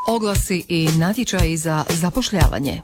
Oglasi i natječaji za zapošljavanje.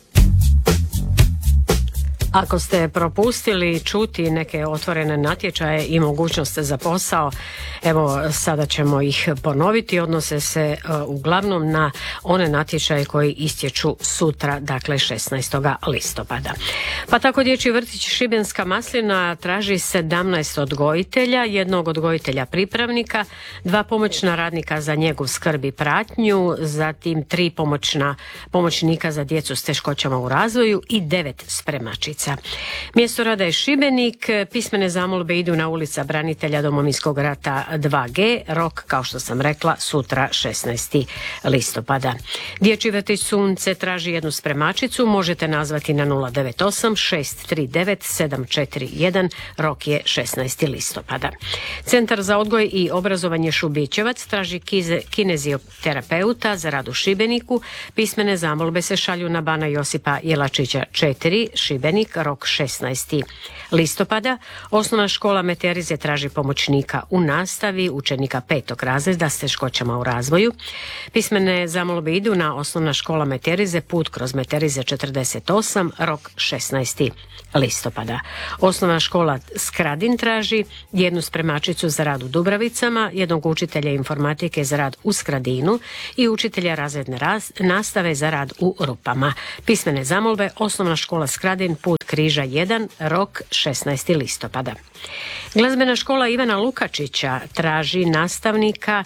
Ako ste propustili čuti neke otvorene natječaje i mogućnosti za posao, evo sada ćemo ih ponoviti. Odnose se uglavnom na one natječaje koji istječu sutra, dakle 16. listopada. Pa tako dječji vrtić Šibenska Maslina traži 17 odgojitelja, jednog odgojitelja pripravnika, 2 pomoćna radnika za njegu, skrb i pratnju, zatim 3 pomoćnika za djecu s teškoćama u razvoju i 9 spremačica. Mjesto rada je Šibenik, pismene zamolbe idu na Ulica branitelja Domovinskog rata 2G, rok, kao što sam rekla, sutra 16. listopada. Dječji vrtić Sunce traži jednu spremačicu, možete nazvati na 098 639 741, rok je 16. listopada. Centar za odgoj i obrazovanje Šubićevac traži kinezioterapeuta za rad u Šibeniku, pismene zamolbe se šalju na Bana Josipa Jelačića 4, Šibenik, rok 16. listopada. Osnovna škola Meterize traži pomoćnika u nastavi, učenika 5. razreda s teškoćama u razvoju. Pismene zamolbe idu na Osnovna škola Meterize, put kroz Meterize 48, rok 16. listopada. Osnovna škola Skradin traži jednu spremačicu za rad u Dubravicama, jednog učitelja informatike za rad u Skradinu i učitelja razredne nastave za rad u Rupama. Pismene zamolbe Osnovna škola Skradin, put Križa 1, rok 16. listopada. Glazbena škola Ivana Lukačića traži nastavnika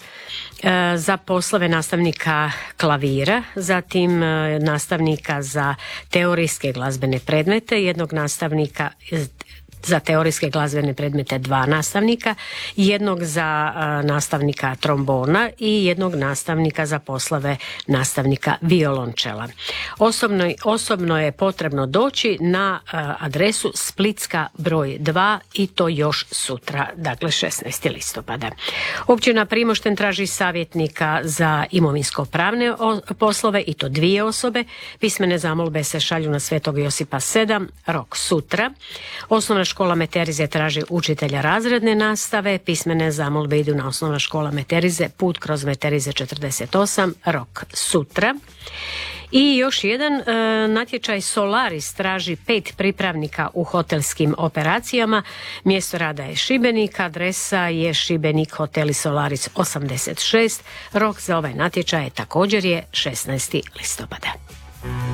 za poslove nastavnika klavira, zatim nastavnika za teorijske glazbene predmete, jednog nastavnika za teorijske glazbene predmete 2 nastavnika, jednog za nastavnika trombona i jednog nastavnika za poslove nastavnika violončela. Osobno je potrebno doći na adresu Splitska broj 2 i to još sutra, dakle 16. listopada. Općina Primošten traži savjetnika za imovinsko-pravne poslove i to 2 osobe. Pismene zamolbe se šalju na Svetog Josipa 7, rok sutra. Osnovna škola Meterize traži učitelja razredne nastave, pismene zamolbe idu na Osnovna škola Meterize, put kroz Meterize 48, rok sutra. I još jedan natječaj Solaris traži 5 pripravnika u hotelskim operacijama. Mjesto rada je Šibenik, adresa je Šibenik, hoteli Solaris 86. Rok za ovaj natječaj također je 16. listopada.